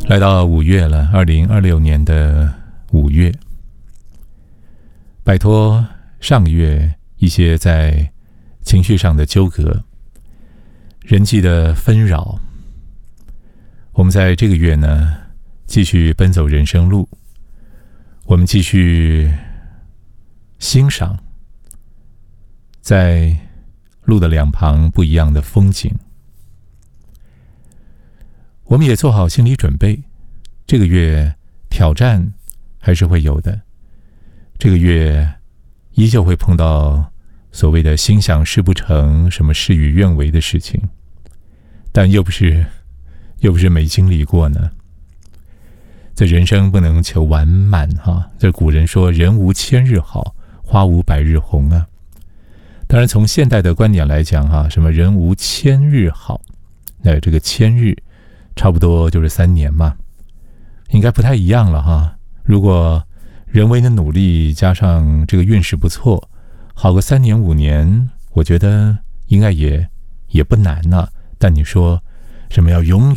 来到5月了，2026年的5月，摆脱上个月一些在情绪上的纠葛、人际的纷扰，我们在这个月呢，继续奔走人生路，我们继续欣赏在路的两旁不一样的风景。我们也做好心理准备，这个月挑战还是会有的，这个月依旧会碰到所谓的心想事不成，什么事与愿违的事情，但又不是没经历过呢。这人生不能求完满哈，这古人说人无千日好，花无百日红啊。当然从现代的观点来讲哈，什么人无千日好，那这个千日差不多就是3年嘛，应该不太一样了哈。如果人为的努力加上这个运势不错，好个3年5年，我觉得应该也不难呢。但你说什么要永